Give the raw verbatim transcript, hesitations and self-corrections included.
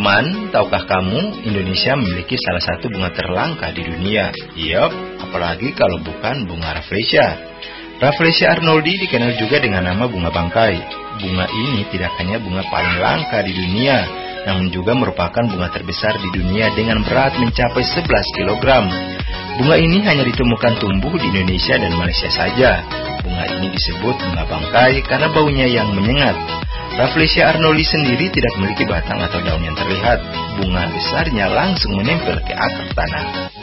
teman-teman, tahukah kamu Indonesia memiliki salah satu bunga terlangka di dunia? Yup, apalagi kalau bukan bunga Rafflesia. Rafflesia arnoldi dikenal juga dengan nama bunga bangkai. Bunga ini tidak hanya bunga paling langka di dunia, namun juga merupakan bunga terbesar di dunia dengan berat mencapai sebelas kilogram. Bunga ini hanya ditemukan tumbuh di Indonesia dan Malaysia saja. Bunga ini disebut bunga bangkai karena baunya yang menyengat. Rafflesia arnoldi sendiri tidak memiliki batang atau daun yang terlihat. Bunga besarnya langsung menempel ke akar tanah.